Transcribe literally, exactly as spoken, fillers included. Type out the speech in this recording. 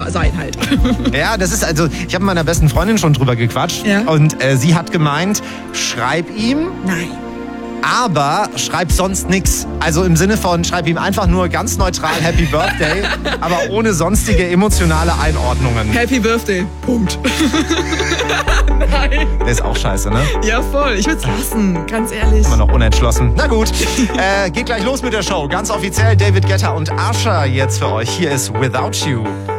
sein halt. Ja, das ist also, ich habe mit meiner besten Freundin schon drüber gequatscht. Ja. Und äh, sie hat gemeint, schreib ihm, Nein. aber schreib sonst nix. Also im Sinne von, schreib ihm einfach nur ganz neutral Happy Birthday, aber ohne sonstige emotionale Einordnungen. Happy Birthday. Punkt. Nein. Der ist auch scheiße, ne? Ja, voll. Ich würde es lassen, ganz ehrlich. Immer noch unentschlossen. Na gut, äh, geht gleich los mit der Show. Ganz offiziell David Guetta und Usher jetzt für euch. Hier ist Without You.